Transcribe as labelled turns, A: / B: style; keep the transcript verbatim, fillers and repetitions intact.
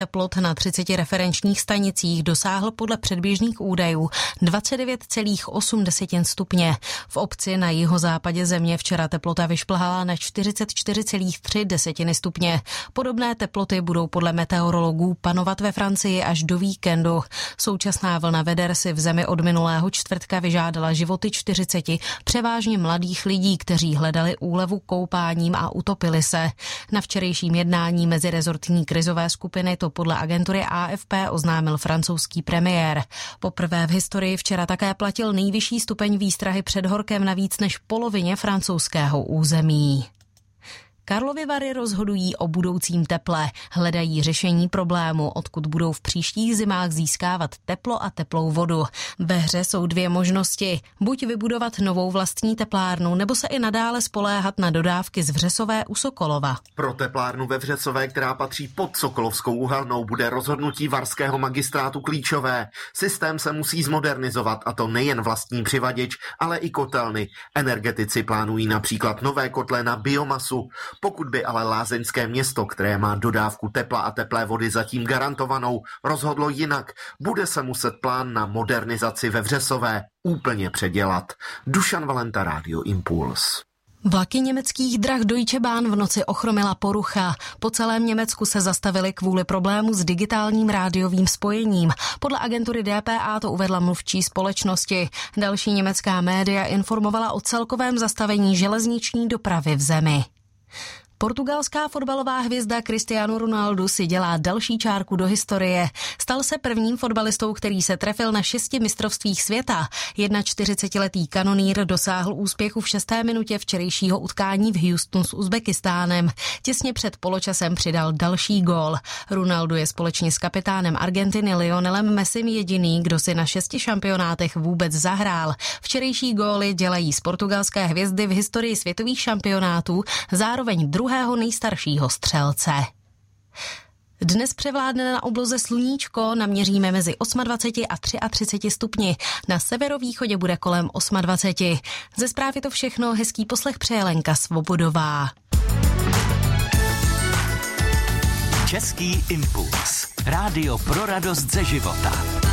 A: Teplot na třiceti referenčních stanicích dosáhl podle předběžných údajů dvacet devět celá osm stupně. V obci na jihozápadě země včera teplota vyšplhala na čtyřicet čtyři celá tři stupně. Podobné teploty budou podle meteorologů panovat ve Francii až do víkendu. Současná vlna veder si v zemi od minulého čtvrtka vyžádala životy čtyřiceti převážně mladých lidí, kteří hledali úlevu koupáním a utopili se. Na včerejším jednání mezirezortní krizové skupiny to podle agentury A F P oznámil francouzský premiér. Poprvé v historii včera také platil nejvyšší stupeň výstrahy před horkem na víc než polovině francouzského území. Karlovy Vary rozhodují o budoucím teple, hledají řešení problému, odkud budou v příštích zimách získávat teplo a teplou vodu. Ve hře jsou dvě možnosti, buď vybudovat novou vlastní teplárnu, nebo se i nadále spoléhat na dodávky z Vřesové u Sokolova.
B: Pro teplárnu ve Vřesové, která patří pod Sokolovskou uhelnou, bude rozhodnutí varského magistrátu klíčové. Systém se musí zmodernizovat, a to nejen vlastní přivaděč, ale i kotelny. Energetici plánují například nové kotle na biomasu. Pokud by ale lázeňské město, které má dodávku tepla a teplé vody zatím garantovanou, rozhodlo jinak, bude se muset plán na modernizaci ve Vřesové úplně předělat. Dušan Valenta, Rádio Impuls.
A: Vlaky německých drah Deutsche Bahn v noci ochromila porucha. Po celém Německu se zastavili kvůli problému s digitálním rádiovým spojením. Podle agentury D P A to uvedla mluvčí společnosti. Další německá média informovala o celkovém zastavení železniční dopravy v zemi. Portugalská fotbalová hvězda Cristiano Ronaldo si dělá další čárku do historie. Stal se prvním fotbalistou, který se trefil na šesti mistrovstvích světa. čtyřicetiletý kanonýr dosáhl úspěchu v šesté minutě včerejšího utkání v Houstonu s Uzbekistánem. Těsně před poločasem přidal další gól. Ronaldo je společně s kapitánem Argentiny Lionelem Messim jediný, kdo si na šesti šampionátech vůbec zahrál. Včerejší góly dělají z portugalské hvězdy v historii světových šampionátů zároveň druhé nejstaršího střelce. Dnes převládne na obloze sluníčko, naměříme mezi dvaceti osmi a třiceti třemi stupni. Na severovýchodě bude kolem dvaceti osmi. Ze zpráv je to všechno, hezký poslech přeje Lenka Svobodová.
C: Český impuls. Rádio pro radost ze života.